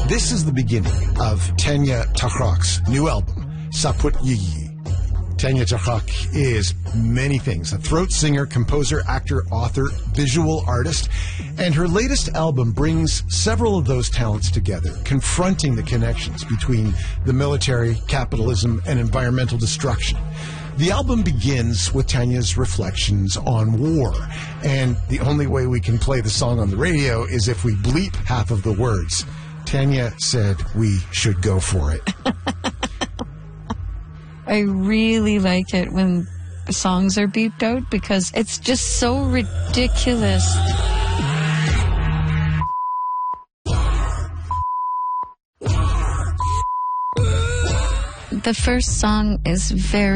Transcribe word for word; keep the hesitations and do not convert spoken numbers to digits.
This is the beginning of Tanya Tahraq's new album, Saput Yiyi. Tanya Tahraq is many things: a throat singer, composer, actor, author, visual artist, and her latest album brings several of those talents together, confronting the connections between the military, capitalism, and environmental destruction. The album begins with Tanya's reflections on war, and the only way we can play the song on the radio is if we bleep half of the words. Tanya said we should go for it. I really like it when songs are beeped out because it's just so ridiculous. The first song is very